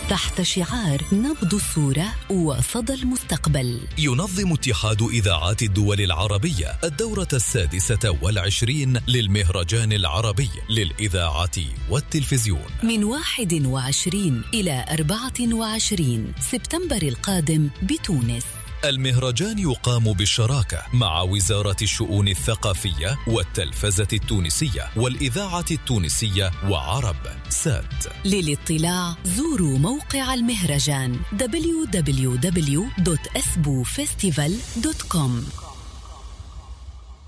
تحت شعار نبض الصورة وصدى المستقبل. ينظم اتحاد إذاعات الدول العربية الدورة 26 للمهرجان العربي للإذاعة والتلفزيون من 21 إلى 24 سبتمبر القادم بتونس. المهرجان يقام بالشراكة مع وزارة الشؤون الثقافية والتلفزة التونسية والإذاعة التونسية وعرب سات. للاطلاع زوروا موقع المهرجان www.esbufestival.com.